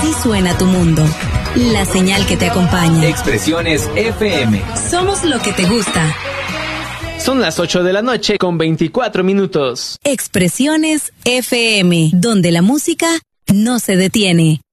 Así suena tu mundo. La señal que te acompaña. Expresiones FM. Somos lo que te gusta. Son las 8 de la noche con 24 minutos. Expresiones FM, donde la música no se detiene.